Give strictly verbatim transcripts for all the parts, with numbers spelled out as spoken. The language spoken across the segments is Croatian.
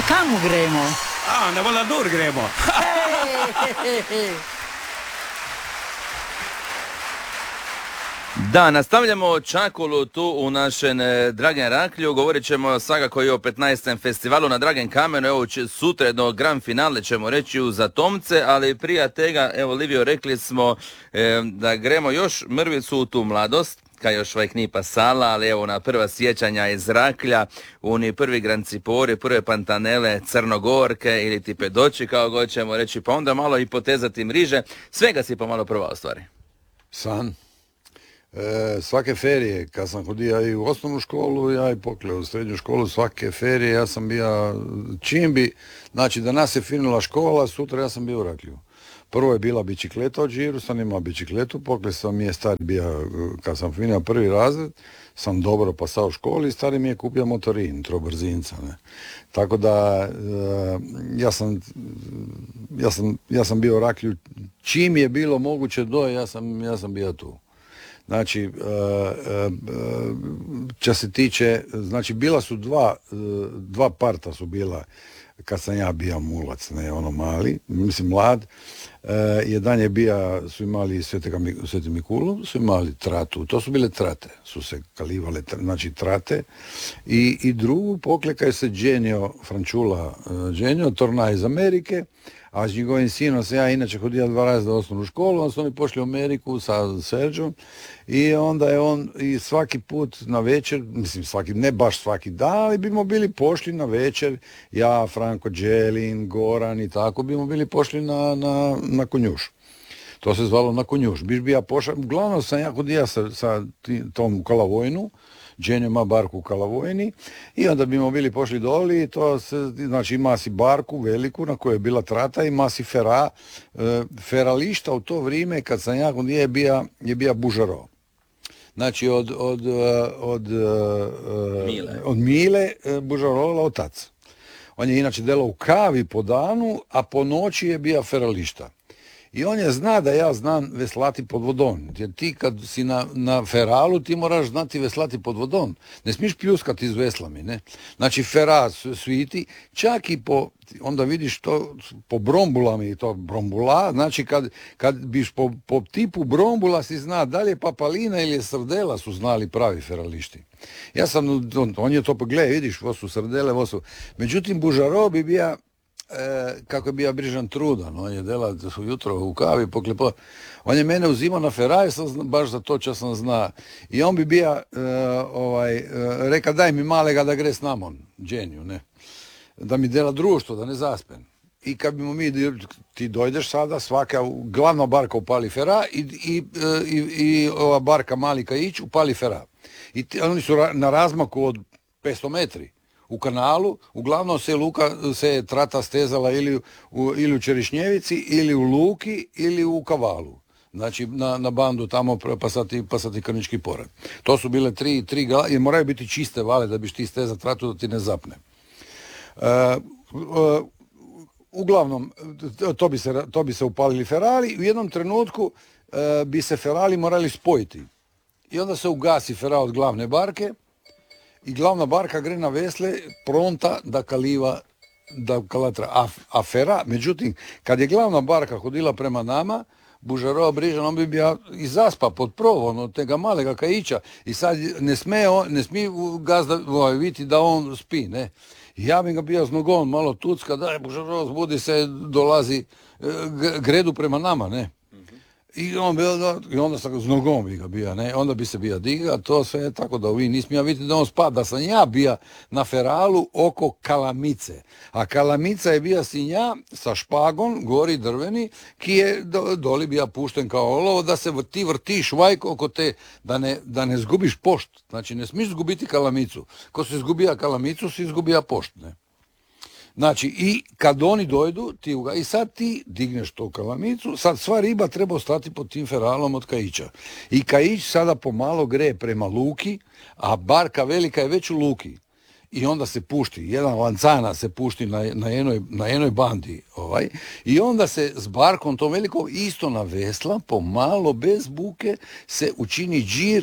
kamo gremo? A, na Valadur gremo. Da, nastavljamo Čakulu tu u našem Dragen Raklju. Govorit ćemo svakako i o petnaestom festivalu na Dragen kamenu. Evo sutra jedno grand finale ćemo reći u Zatomce, ali prije tega, evo Livio, rekli smo e, da gremo još mrvicu u tu mladost, kaj još vajk ni pasala, ali evo na prva sjećanja iz Raklja, oni prvi grancipori, prve pantanele, crnogorke ili ti pedoći, kao god ćemo reći, pa onda malo i potezati mriže. Svega si pomalo prva stvari. San. E, svake ferije, kad sam hodio i u osnovnu školu, ja i pokleo u srednju školu, svake ferije ja sam bio, čim bi, znači da nas je finila škola, sutra ja sam bio u Raklju. Prvo je bila bicikleta od Žiru, sam imao bicikletu, pokle sam mi je stari bio, kad sam finio prvi razred, sam dobro pasao u školi i stari mi je kupio motorin, trobrzinca, ne. Tako da, e, ja sam, ja sam, ja sam bio u Raklju, čim je bilo moguće do, ja sam, ja sam bio tu. Znači, što se tiče, znači bila su dva, dva parta su bila kad sam ja bio mulac, ne ono mali, mislim mlad. Jedan je bio, su imali Sveti Mikulu, su imali tratu, to su bile trate, su se kalivale, znači trate. I, i drugu pokleka je se dženio, Frančula dženio, torna iz Amerike, a s njegovim sinom sam ja inače hodio dva raza u osnovnu školu, onda su oni pošli u Ameriku sa Serđom i onda je on i svaki put na večer, mislim svaki, ne baš svaki dan, ali bimo bili pošli na večer, ja, Franko Đelin, Goran i tako, bimo bili pošli na, na, na konjuš. To se zvalo na konjuš. Biš bi ja pošao, uglavnom sam ja hodio sa, sa tom Kalavojnu, Dženio ima barku u Kalavojni i onda bimo bili pošli doli i to se, znači ima si barku veliku na kojoj je bila trata, ima si fera, e, ferališta u to vrijeme kad sam ja kod je bija, je bija Bužaro. Znači od, od, od, Mile, od Mile Bužarovala otac. On je inače delao u kavi po danu, a po noći je bija ferališta. I on je zna da ja znam veslati pod vodom. Jer ti kad si na, na feralu, ti moraš znati veslati pod vodom. Ne smiješ pljuskati iz veslami, ne? Znači fera sviti, čak i po, onda vidiš to po brombulama i to brombula, znači kad, kad biš po, po tipu brombula si zna da li je papalina ili je srdela su znali pravi ferališti. Ja sam, on, on je to pogledaj, vidiš, ovo su srdele, ovo su... Međutim, Bužaro bi bija, E, kako je bio brižan trudan, on je dela jutro u kavi poklepo, on je mene uzimao na feraj, sam zna, baš za to čo sam zna, i on bi bio e, ovaj, e, reka daj mi malega da gre s namon, dženju, ne, da mi dela društvo, da ne zaspen. I kad bimo mi, ti dojdeš sada, svaka glavna barka upali fera i, i, i, i ova barka mali kajić upali fera. I ti, oni su ra, na razmaku od petsto metri. U kanalu, uglavnom se luka, se trata stezala ili u, ili u Čerišnjevici, ili u Luki, ili u Kavalu. Znači na, na bandu tamo pasati, pasati Krnički pored. To su bile tri, tri gala, jer moraju biti čiste vale da biš ti steza tratu da ti ne zapne. Uh, uh, uglavnom, to bi, se, to bi se upalili ferali, u jednom trenutku uh, bi se ferali morali spojiti. I onda se ugasi fera od glavne barke, i glavna barka gre na vesle, pronta da kaliva, da kalatra a, afera. Međutim, kad je glavna barka hodila prema nama, Bužarova brižan, on bi bio i zaspa pod provom od tega malega kajića i sad ne sme, on, ne smije gazda vidjeti da on spi, ne. I ja bi ga bio s nogom malo tucka, daj Bužarova zbudi se, dolazi, gredu prema nama, ne. I, on bio, i onda sam s nogom bi ga bija, ne, onda bi se bija diga, to sve je tako da vi nisam ja vidjeti da on spada, da sam ja bija na feralu oko Kalamice, a Kalamica je bija sinja sa špagom, gori drveni, ki je do, doli bija pušten kao olovo, da se ti vrtiš vajk oko te, da ne, da ne zgubiš pošt, znači ne smiješ zgubiti Kalamicu, ko se izgubija Kalamicu, si izgubija pošt, ne. Znači, i kad oni dojdu, ti uga, i sad ti digneš tu Kalamicu, sad sva riba treba ostati pod tim feralom od kajića. I kajić sada pomalo gre prema luki, a barka velika je već u luki. I onda se pušti, jedan lancana se pušti na, na, jednoj, na jednoj bandi, ovaj, i onda se s barkom tom velikom isto na vesla, pomalo, bez buke, se učini džir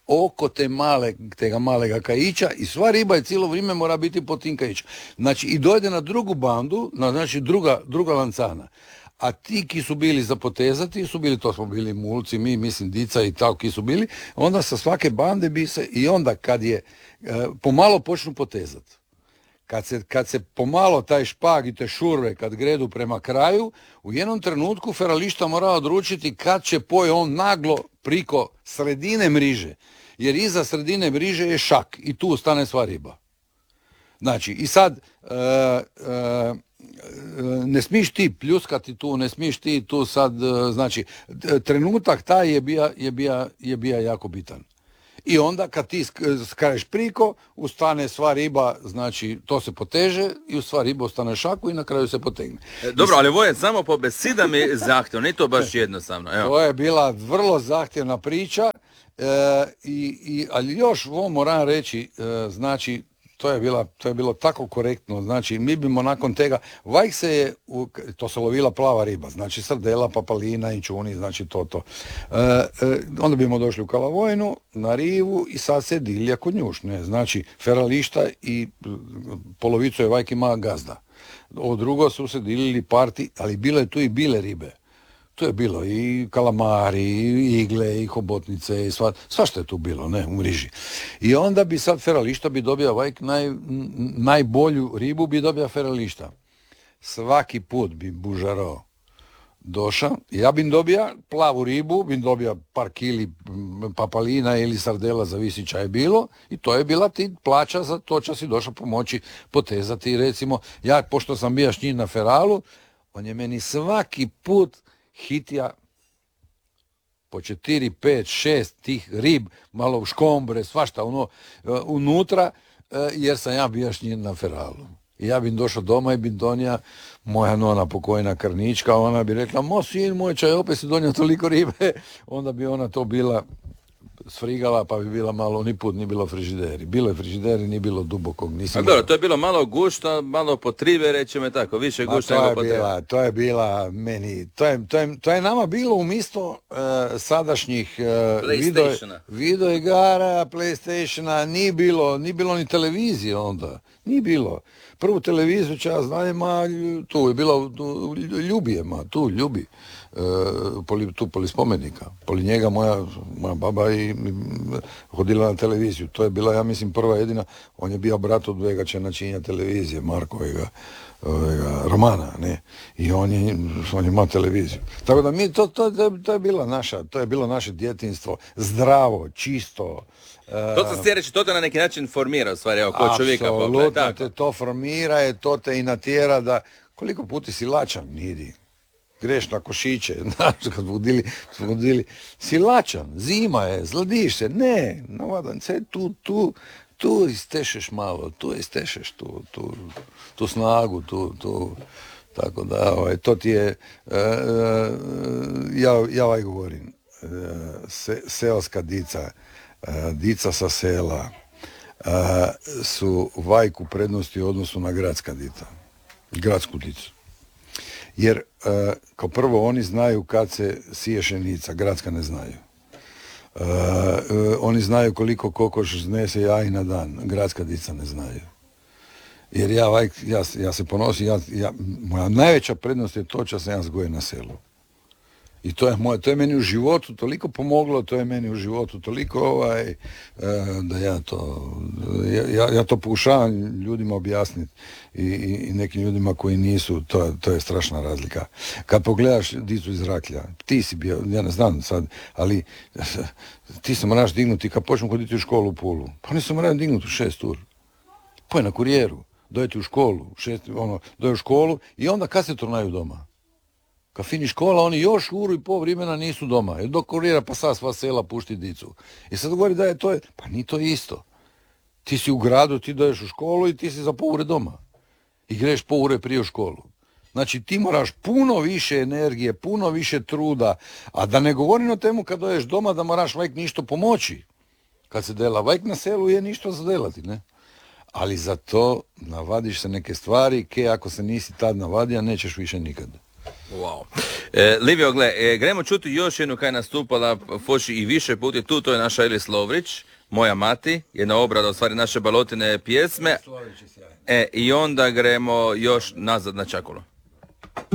oko te male, tega malega kajića i sva riba je cijelo vrijeme mora biti pod tim kajićem. Znači i dojde na drugu bandu, na, znači druga, druga lancana. A ti ki su bili za potezati, su bili, to smo bili mulci, mi, mislim, dica i tako ki su bili, onda sa svake bande bi se, i onda kad je, e, pomalo počnu potezati. Kad se, kad se pomalo taj špag i te šurve, kad gredu prema kraju, u jednom trenutku ferališta mora odručiti kad će poj on naglo priko sredine mriže. Jer iza sredine mriže je šak i tu stane sva riba. Znači, i sad, e, e, ne smiješ ti pljuskati tu, ne smiješ ti tu sad, znači, trenutak taj je bija, je bija, je bija jako bitan. I onda kad ti skareš priko, ustane sva riba, znači to se poteže i sva riba ustane šaku i na kraju se potegne. E, dobro, ali ovo je samo po besidama je zahtjevno, nije to baš jednostavno. Evo. To je bila vrlo zahtjevna priča, e, i, i, ali još ovo moram reći, e, znači, To je, bila, to je bilo tako korektno, znači mi bimo nakon tega, vajk se je, u, to se lovila plava riba, znači srdela, papalina i čuni, znači to, to. E, e, onda bimo došli u Kalavojnu, na rivu i sad se dilja kod njušne, znači ferališta i polovicu je vajk ima gazda. Ovo drugo su se dilili parti, ali bilo je tu i bile ribe. Tu je bilo i kalamari, i igle, i hobotnice, i sva, svašta je tu bilo, ne, u mriži. I onda bi sad ferališta bi dobio vajk, naj, najbolju ribu bi dobio ferališta. Svaki put bi bužaro došao, ja bi dobija plavu ribu, bi dobija par kili papalina ili sardela, zavisi ča je bilo, i to je bila ti plaća za to ča si došao pomoći potezati. Recimo, ja, pošto sam bija s njim na feralu, on je meni svaki put hitija po četiri, pet, šest tih rib, malo škombre, svašta ono, unutra, jer sam ja bio s njim na feralu. I ja bih došao doma i bi donija moja nona pokojna Krnička, ona bi rekla, mo sin moj, čaj opet si donio toliko ribe, onda bi ona to bila sfrigala, pa bi bila malo, ni put ni bilo frižideri. Bilo je frižideri, ni bilo dubokog. Nisam A dobro, to je bilo malo gušto, malo po trive, rećemo tako, više gušto nego po trive. To je bila meni, to je, to je, to je nama bilo umjesto uh, sadašnjih uh, video, video igara, PlayStationa, nije bilo, nije bilo ni televizije onda, nije bilo. Prvu televiziju će ja znam, ma, tu je bilo tu, Ljubije, ma, tu Ljubi. Uh, poli, tu poli spomenika. Poli njega moja, moja baba i, i hodila na televiziju. To je bila, ja mislim, prva jedina. On je bio brat od dvega će načinja televizije, Markovega, ovega, Romana, ne. I on je, on je imao televiziju. Tako da mi, to, to, to, to je bila naša, to je bilo naše djetinjstvo. Zdravo, čisto. To se htje reći, to te na neki način formira, u stvari, evo, ko čovjeka. Apsolutno te to formira, je, to te i natjera da, koliko puti si lačan, nidi. Greš na košiće, znaš, kad budili, budili, si lačan, zima je, zladiš se, ne, navadan se, tu, tu, tu istešeš malo, tu istešeš tu, tu, tu snagu, tu, tu, tako da, ovaj, to ti je, uh, ja, ja ovaj govorim, uh, se, seoska dica, uh, dica sa sela, uh, su vajku prednosti u odnosu na gradska dica, gradsku dicu. Jer, uh, kao prvo, oni znaju kad se sije šenica, gradska ne znaju. Uh, uh, oni znaju koliko kokoš znese jaji na dan, gradska dica ne znaju. Jer ja, ja, ja se ponosim, ja, ja, moja najveća prednost je to što sam ja zgojen na selu. I to je, moje, to je meni u životu toliko pomoglo, to je meni u životu toliko ovaj, da ja to, ja, ja to pokušavam ljudima objasniti i, i nekim ljudima koji nisu, to, to je strašna razlika. Kad pogledaš dicu iz Raklja, ti si bio, ja ne znam sad, ali ti se moraš dignuti, kad počnem hoditi u školu u Pulu, pa oni se moraju dignuti u šest ur. Poj na kurijeru, dojeti u školu, šest, ono, doje u školu i onda kad se turnaju doma? Kad fini škola, oni još uru i pol vremena nisu doma. Jer dok kurirja pa sad sva sela pušti dicu. I sad govori da je to, pa ni to isto. Ti si u gradu, ti doješ u školu i ti si za pol ure doma. I greš pol ure prije u školu. Znači ti moraš puno više energije, puno više truda, a da ne govorim o temu kad doješ doma da moraš vajk ništo pomoći. Kad se dela vajk na selu je ništo zadelati, ne? Ali za to navadiš se neke stvari, ke ako se nisi tad navadio, nećeš više nikad. Wow. E, Livio, gle, e, gremo čuti još jednu kaj je nastupala Foši i više puti tu, to je naša Elis Lovrić, moja mati, jedna obrada u stvari naše balotine pjesme. E, i onda gremo još nazad na Čakulu.